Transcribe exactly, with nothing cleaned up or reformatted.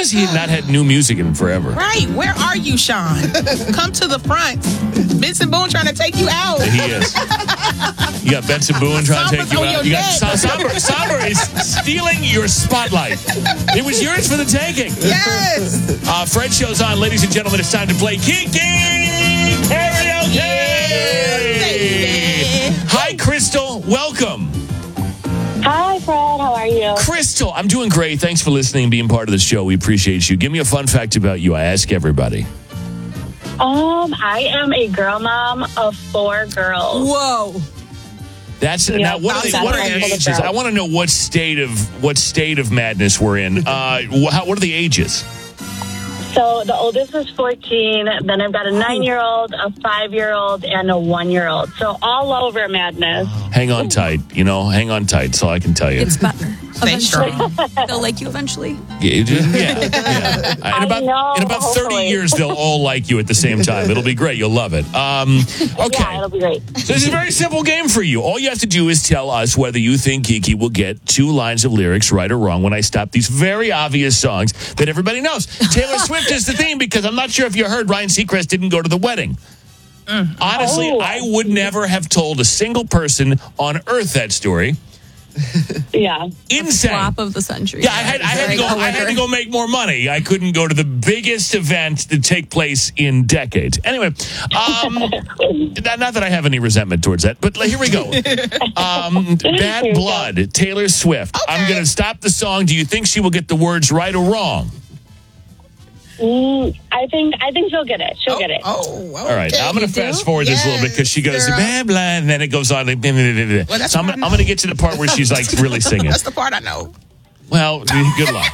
has he not had new music in forever? Right. Where are you, Sean? Come to the front. Benson Boone trying to take you out. He is. You got Benson Boone trying to take Somber's you on out. your You got neck. Somber. Somber is stealing your spotlight. It was yours for the taking. Yes. Uh, Fred shows on. Ladies and gentlemen, it's time to play Kiki Karaoke. Yes, Hi, Crystal. Welcome. Hi, Fred. How are you? Crystal, I'm doing great. Thanks for listening and being part of the show. We appreciate you. Give me a fun fact about you. I ask everybody. Um, I am a girl mom of four girls. Whoa. That's Yeah, now. What are the, that's what are the right. ages? I want to know what state of what state of madness we're in. Uh, wh- how, what are the ages? So the oldest is fourteen. Then I've got a nine-year-old, a five-year-old, and a one-year-old. So all over madness. Hang on tight. You know, hang on tight. That's all I can tell you. It's better. Stay Eventually. strong. They'll like you eventually. Yeah, you do? yeah, yeah. In I about know, in about thirty hopefully. years, they'll all like you at the same time. It'll be great. You'll love it. Um, okay. Yeah, it'll be great. So this is a very simple game for you. All you have to do is tell us whether you think Kiki will get two lines of lyrics right or wrong when I stop these very obvious songs that everybody knows. Taylor Swift is the theme because I'm not sure if you heard Ryan Seacrest didn't go to the wedding. Honestly, Oh. I would never have told a single person on earth that story. Yeah. Insane. Flop of the century. Yeah, I had, I had to go. I had to go make more money. I couldn't go to the biggest event to take place in decades. Anyway, um, not, not that I have any resentment towards that, but here we go. Um, Bad Blood, Taylor Swift. I'm going to stop the song. Do you think she will get the words right or wrong? Mm, I think I think she'll get it. She'll get it. Oh, okay. All right, now I'm going to fast forward this a little bit because she goes, Yes, girl. blah, blah, and then it goes on. Like, blah, blah, blah, blah. Well, that's so I'm, what I I'm going to get to the part where she's like really singing. That's the part I know. Well, good luck.